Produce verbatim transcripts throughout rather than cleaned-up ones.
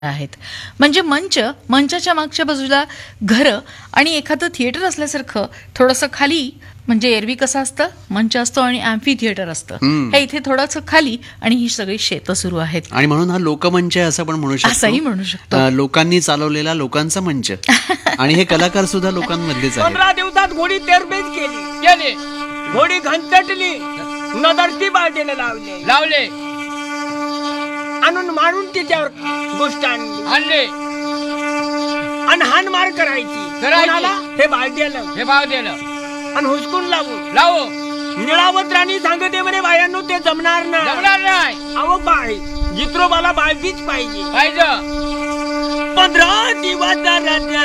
आहेत. म्हणजे मंच, मंचाच्या मागच्या बाजूला घरं आणि एखादं थिएटर असल्यासारखं थोडंसं खाली, म्हणजे एरवी कसं असतं, मंच असतो आणि अँफी थिएटर असतं, हे इथे थोडंसं खाली आणि ही सगळी शेतं सुरू आहेत. आणि म्हणून हा लोकमंच आहे असं पण म्हणू शकतो. असंही म्हणू शकतो. लोकांनी चालवलेला लोकांचा मंच. आणि हे कलाकार सुद्धा लोकांमधलेच आहेत. पंधरा दिवसात घोडी तेरबेज केली केली घोडी घंटटली, नदरती बाजूला लावले लावले आणून मारून तिच्यावर गोष्ट आणली आणले आणि हान मार करायची कोणाला? हे बाळद्याला हे बाळद्याला आणि हुसकून लावू लावू निळावत राणी सांगते म्हणे बायांनो ते जमणार नाही जमणार नाही. अहो बाई जित्रोबाला बाळगीच पाहिजे पाहिजे. पंधरा दिवस राजा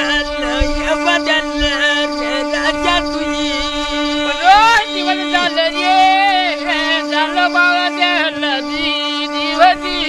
तुझी पंधरा दिवस झालं रे झालं बाळा द्याला दिवसी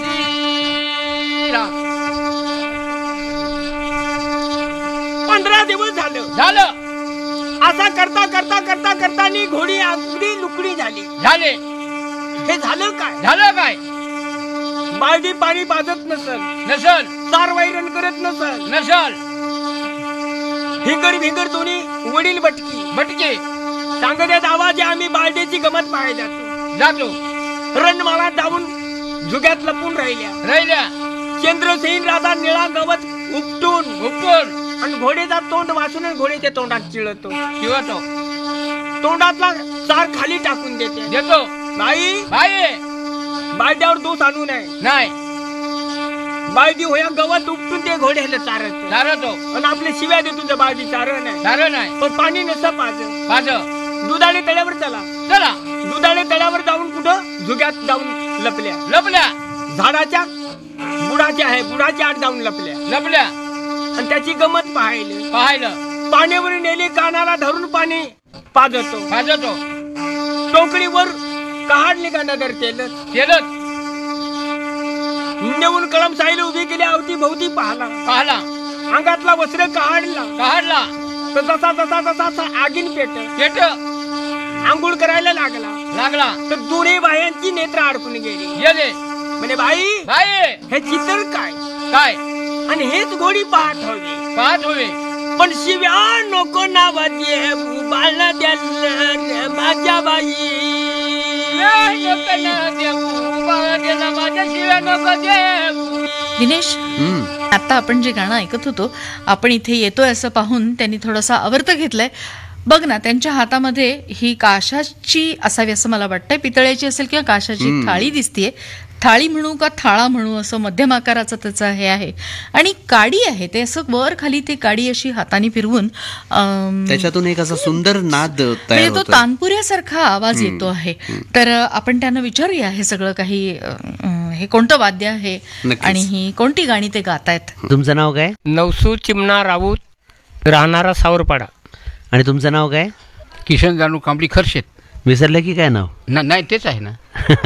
पंधरा दिवस झालं झालं असा करता करता करता करता नी घोडी अगदी लुकडी झाली झाले. हे झालं काय? झालं काय? बाळदी पाणी पाजत नसल नसल चार वैरण करत नसल नसल भिंगर भिंगर दोन्ही वडील बटकी बटके सांगण्यात आवाज आम्ही बाळदेची गमत पाहायला जातो जातो रणमाळात जाऊन झुग्यात लपून राहिल्या राहिल्या चंद्रसेन राधा निळा गवत उपटून उपटून आणि घोडेचा तोंड वाचून घोड्याच्या तोंडात चिळतो चिळतो तोंडातला चार खाली टाकून देते देतो. बाई बाई बाळद्यावर दोष आणू नये नाही. बाळदी होया गवत उपटून ते घोड्याला चारत चारतो आणि आपल्या शिव्या देतो तुझं बाळदी चारण आहे चारण आहे पण पाणी नसतं पाज पाज दुधाळे तळ्यावर चला चला दुधाळे तळ्यावर जाऊन कुठं झुग्यात जाऊन लपल्या लपल्या झाडाच्या बुडाच्या आहे बुडाच्या आत जाऊन लपल्या लपल्या आणि त्याची गमत पाहिली पाहिलं. पाण्यावर नेले कानाला धरून पाणी पाजतो पाजतो टोकरीवर काढली का नगर तेलत तेलत नेऊन कळम साईला उभी केली अवती भोवती पाहला पाहला अंगातला वस्त्र काढला काढला तर तसा तसा तसा आगीन पेट पेट आंघोळ करायला लागला लागला तर दोन्ही बायांची नेत्र अडकून गेली गेले. म्हणजे बाई बाई हे चित्र काय काय आणि हेच घोडी पाहत हवी पाहत हवी पण शिव्या नको नावाची बाळा द्याला माझ्या बाई दिनेश, आता आपण जे गाणं ऐकत होतो, आपण इथे येतोय असं पाहून त्यांनी थोडासा आवर्त घेतलाय. बघ ना, त्यांच्या हातामध्ये ही काशाची असावी असं मला वाटतंय, पितळ्याची असेल किंवा काशाची थाळी दिसतीये. थाळी म्हणू का थाळा म्हणू, असं मध्यम आकाराचं त्याचं हे आहे आणि काडी आहे. ते असं वर खाली ते काडी अशी हाताने फिरवून त्याच्यातून एक असा सुंदर नाद तयार होतो, तो तानपुऱ्यासारखा आवाज येतो आहे. तर आपण त्यांना विचारूया हे सगळं काही, हे कोणतं वाद्य आहे आणि ही कोणती गाणी ते गातायत. तुमचं नाव काय? नवसू चिमणा राऊत, राहणारा सावरपाडा. आणि तुमचं नाव काय? किशन जानू कांबळी खरशेत. विसरलं की काय नाव? नाही तेच आहे ना.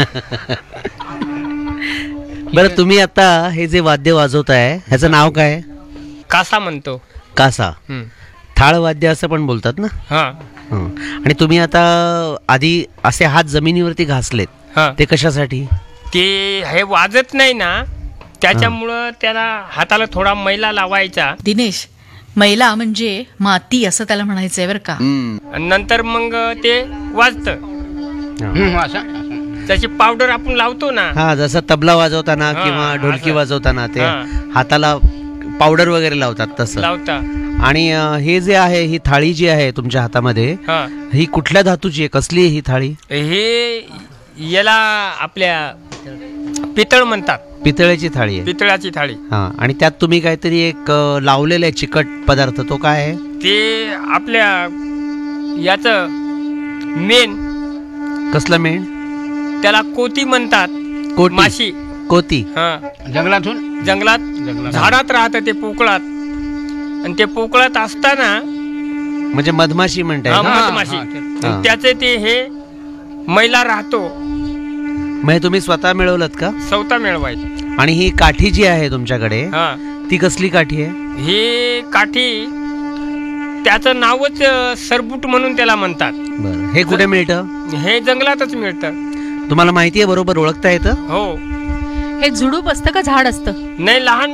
बरं, तुम्ही आता हे जे वाद्य वाजवताय ह्याचं नाव काय? कासा म्हणतो. कासा. थाळ वाद्य असं पण बोलतात ना. हा. आणि तुम्ही आता आधी असे हात जमिनीवरती घासलेत, ते कशासाठी? ते हे वाजत नाही ना, त्याच्यामुळं त्याला हाताला थोडा मैला लावायचा. दिनेश, मैला म्हणजे माती असं त्याला म्हणायचंय बरं का. नंतर मग ते वाजतं. त्याची पावडर आपण लावतो ना. हा, जसं तबला वाजवताना किंवा ढोलकी वाजवताना ते हाताला पावडर वगैरे लावतात तसं लावता. आणि हे जे आहे, ही थाळी जी आहे तुमच्या हातामध्ये, ही कुठल्या धातूची आहे? कसली आहे ही थाळी? हे याला आपल्या पितळ म्हणतात. पितळ्याची थाळी आहे. पितळाची थाळी. हा. आणि त्यात तुम्ही काहीतरी एक लावलेलं आहे चिकट पदार्थ, तो काय आहे? ते आपल्या याच मेन. कसलं मेण? त्याला कोती म्हणतात. कोटी. माशी. कोती. हा. जंगलातून जंगलात झाडात राहतं ते पोकळात, आणि ते पोकळात असताना म्हणजे मधमाशी म्हणताय. मधमाशी. त्याचे ते हे मैला राहतो. म्हणजे तुम्ही स्वतः मिळवलं का? स्वतः मिळवायचं. आणि ही काठी जी आहे तुमच्याकडे, ती कसली काठी आहे? ही काठी त्याचं नावच सरबूट म्हणून त्याला म्हणतात. बरं, हे कुठे मिळतं? हे जंगलातच मिळतं. तुम्हाला माहिती आहे, बरोबर ओळखता येतं? हो. हे झुडूप असतं का झाड असतं? नाही लहान